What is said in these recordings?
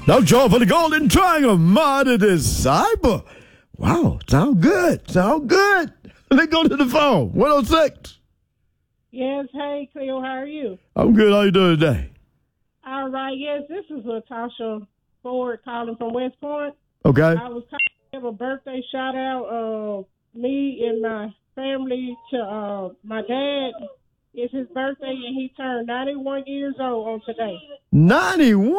Now, John for the Golden Triangle, Mighty Disciple. Wow, sound good. Sound good. Let's go to the phone. 106. Yes, hey, Cleo, how are you? I'm good. How you doing today? All right, yes, this is Latasha Ford calling from West Point. Okay. I was calling to give a birthday shout out. Me and my family to my dad. It's his birthday, and he turned 91 years old on today. 91?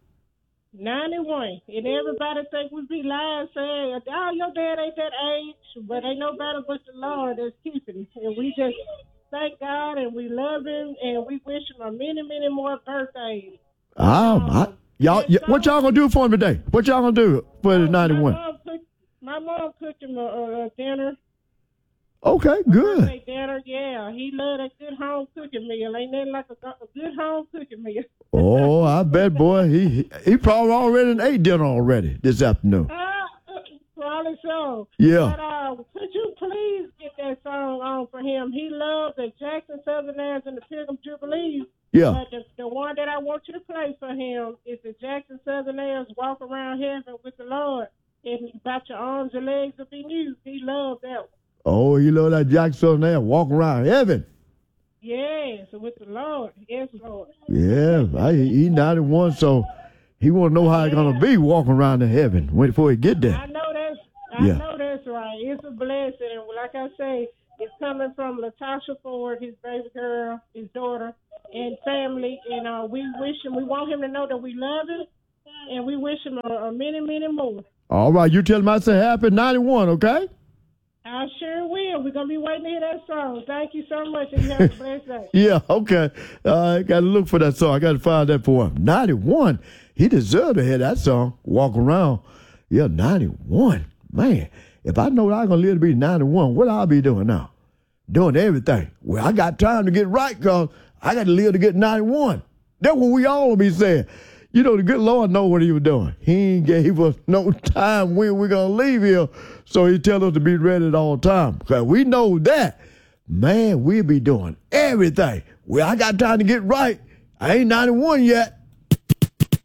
91. And everybody think we be lying saying, oh, your dad ain't that age, but ain't nobody but the Lord that's keeping him. And we just thank God, and we love him, and we wish him a many, many more birthdays. What y'all gonna do for him today? What y'all gonna do for his 91? My mom cooked him a dinner. Okay, good. Dinner, yeah. He loved a good home cooking meal. Ain't nothing like a good home cooking meal. Oh, I bet, boy. He probably already ate dinner already this afternoon. Probably so. Yeah. But could you please get that song on for him? He loved the Jackson Southerners and the Pilgrim Jubilees. Yeah. But the one that I want you to play for him is the Jackson Southerners Walk Around Heaven with the Lord. And about your arms and legs will be new. He loved that one. Oh, you know that Jackson there walking around heaven. Yes, with the Lord. Yes, Lord. Yeah, he 91, so he want to know how it's going to be walking around in heaven before he get there. I know that's right. It's a blessing. And like I say, it's coming from Latasha Ford, his baby girl, his daughter, and family. And we want him to know that we love him, and we wish him a many, many more. All right, you tell him I say happy 91, okay? I sure will. We're going to be waiting to hear that song. Thank you so much, and you have a blessed day. Yeah, okay. I got to look for that song. I got to find that for him. 91. He deserved to hear that song, Walk Around. Yeah, 91. Man, if I know that I'm going to live to be 91, what I'll be doing now? Doing everything. Well, I got time to get right because I got to live to get 91. That's what we all will be saying. You know, the good Lord know what he was doing. He ain't gave us no time when we're going to leave here, so he tell us to be ready at all time. Because we know that, man, we'll be doing everything. Well, I got time to get right. I ain't 91 yet.